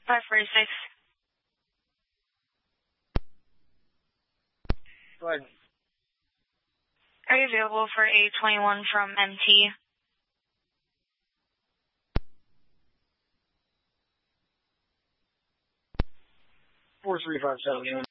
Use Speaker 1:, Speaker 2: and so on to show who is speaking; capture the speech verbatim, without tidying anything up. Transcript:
Speaker 1: five forty-six.
Speaker 2: Go ahead.
Speaker 1: Are you available for A twenty-one from M T?
Speaker 2: four three five seven.